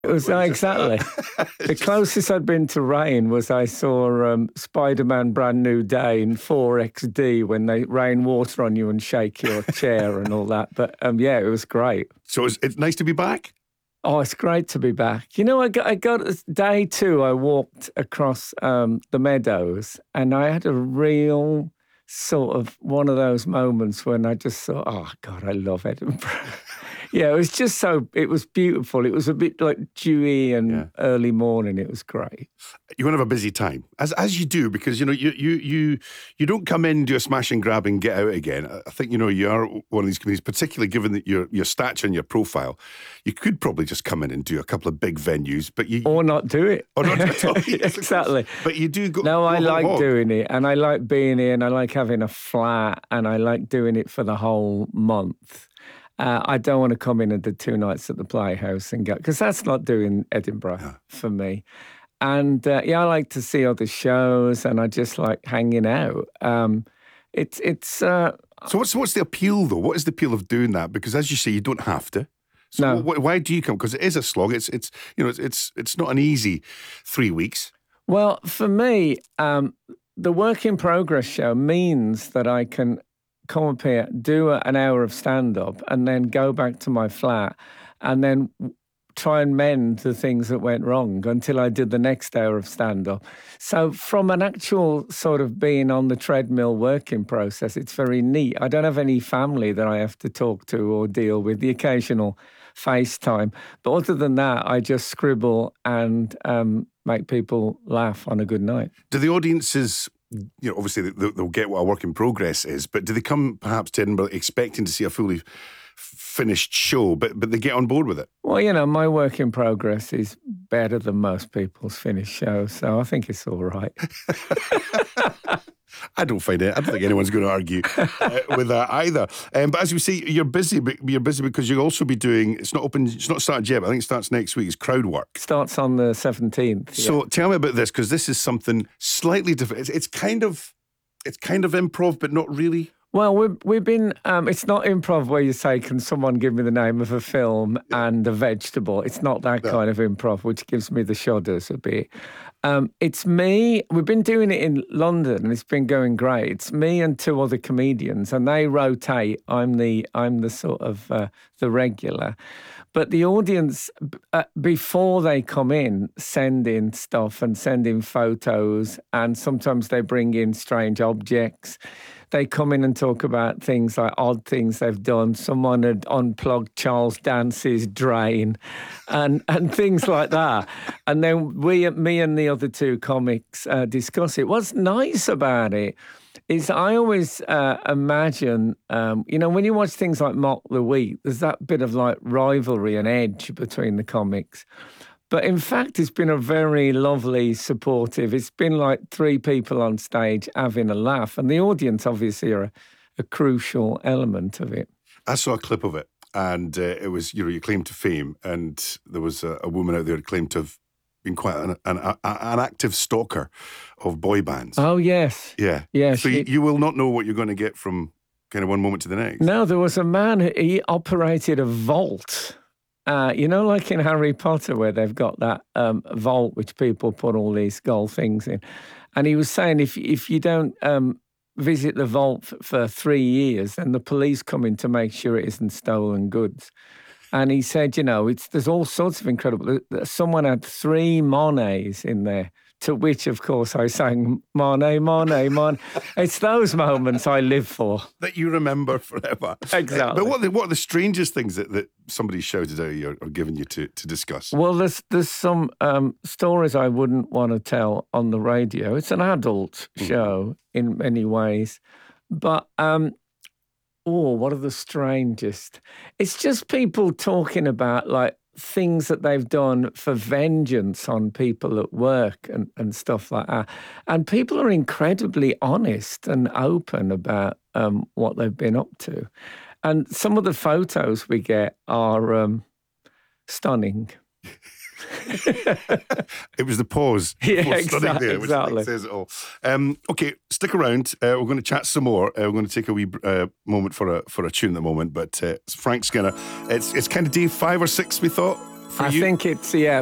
It was exactly. The closest I'd been to rain was I saw Spider-Man Brand New Day in 4XD when they rain water on you and shake your chair and all that. But yeah, it was great. So it's nice to be back? Oh, it's great to be back. You know, I got day two, I walked across the meadows and I had a real sort of one of those moments when I just thought, oh, God, I love Edinburgh. Yeah, it was beautiful. It was a bit like dewy and early morning. It was great. You're going to have a busy time, as you do, because, you know, you don't come in, do a smash and grab and get out again. I think, you know, you are one of these comedians, particularly given that your stature and your profile, you could probably just come in and do a couple of big venues, but or not do it. Or not do it at all. Yes, exactly. But you do go. No, I like doing it, and I like being here, and I like having a flat, and I like doing it for the whole month. I don't want to come in and do 2 nights at the Playhouse and go, because that's not doing Edinburgh for me. And I like to see other shows, and I just like hanging out. So what's the appeal though? What is the appeal of doing that? Because as you say, you don't have to. So why do you come? Because it is a slog. It's not an easy 3 weeks. Well, for me, the Work in Progress show means that I can come up here, do an hour of stand-up, and then go back to my flat, and then try and mend the things that went wrong until I did the next hour of stand-up. So from an actual sort of being on the treadmill working process, it's very neat. I don't have any family that I have to talk to or deal with, the occasional FaceTime. But other than that, I just scribble and make people laugh on a good night. Do the audiences... You know, obviously they'll get what a work in progress is, but do they come perhaps to Edinburgh expecting to see a fully finished show, but they get on board with it? Well, you know, my work in progress is better than most people's finished shows, so I think it's all right. I don't think anyone's going to argue with that either. But as we say, you're busy because you'll also be doing, it's not started yet, but I think it starts next week, it's crowd work. Starts on the 17th. So tell me about this, because this is something slightly different. It's kind of improv, but not really. Well, we've been, it's not improv where you say, can someone give me the name of a film and a vegetable? It's not that kind of improv, which gives me the shudders a bit. It's me, we've been doing it in London and it's been going great. It's me and 2 other comedians and they rotate. I'm the sort of the regular. But the audience, before they come in, send in stuff and send in photos, and sometimes they bring in strange objects. They come in and talk about things like odd things they've done. Someone had unplugged Charles Dance's drain and things like that. And then me and the other 2 comics discuss it. What's nice about it is I always imagine, you know, when you watch things like Mock the Week, there's that bit of like rivalry and edge between the comics. But in fact, it's been a very lovely, supportive, it's been like 3 people on stage having a laugh. And the audience obviously are a crucial element of it. I saw a clip of it and it was, you know, your claim to fame. And there was a woman out there who claimed to have been quite an active stalker of boy bands. Oh, yes. Yeah. Yeah. So you will not know what you're going to get from kind of one moment to the next. No, there was a man, he operated a vault. You know, like in Harry Potter where they've got that vault which people put all these gold things in. And he was saying if you don't visit the vault for 3 years, then the police come in to make sure it isn't stolen goods. And he said, you know, there's all sorts of incredible... Someone had 3 Monets in there, to which, of course, I sang, Monet, Monet, Monet. It's those moments I live for. That you remember forever. Exactly. But what are the strangest things that somebody shouted at you or given you to discuss? Well, there's some stories I wouldn't want to tell on the radio. It's an adult show in many ways. But... what are the strangest? It's just people talking about like things that they've done for vengeance on people at work and stuff like that. And people are incredibly honest and open about what they've been up to. And some of the photos we get are stunning. It was the pause. Yeah, Exactly. exactly. Says it all. Okay, stick around. We're going to chat some more. We're going to take a wee moment for a tune at the moment. But it's Frank Skinner. It's kind of day 5 or 6, we thought. for I you? think it's, yeah,